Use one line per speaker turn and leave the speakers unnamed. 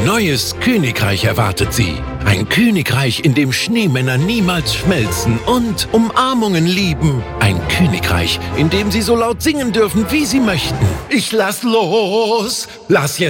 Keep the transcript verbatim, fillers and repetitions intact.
neues Königreich erwartet Sie. Ein Königreich, in dem Schneemänner niemals schmelzen und Umarmungen lieben. Ein Königreich, in dem Sie so laut singen dürfen, wie Sie möchten. Ich lass los. Lass jetzt